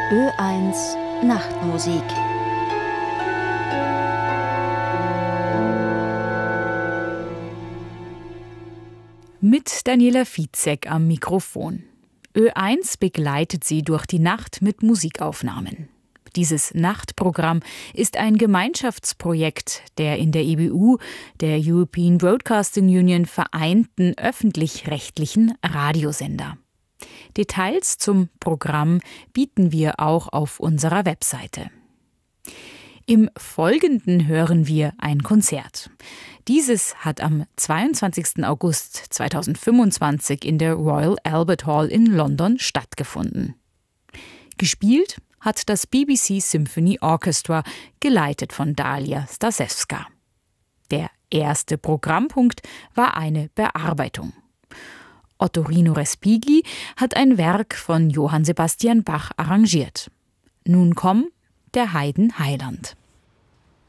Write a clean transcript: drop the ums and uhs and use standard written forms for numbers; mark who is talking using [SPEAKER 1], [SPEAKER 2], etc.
[SPEAKER 1] Ö1 Nachtmusik.
[SPEAKER 2] Mit Daniela Fitzek am Mikrofon. Ö1 begleitet Sie durch die Nacht mit Musikaufnahmen. Dieses Nachtprogramm ist ein Gemeinschaftsprojekt der in der EBU, der European Broadcasting Union, vereinten öffentlich-rechtlichen Radiosender. Details zum Programm bieten wir auch auf unserer Webseite. Im Folgenden hören wir ein Konzert. Dieses hat am 22. August 2025 in der Royal Albert Hall in London stattgefunden. Gespielt hat das BBC Symphony Orchestra, geleitet von Dalia Stasewska. Der erste Programmpunkt war eine Bearbeitung. Ottorino Respighi hat ein Werk von Johann Sebastian Bach arrangiert. Nun komm, der Heiden Heiland.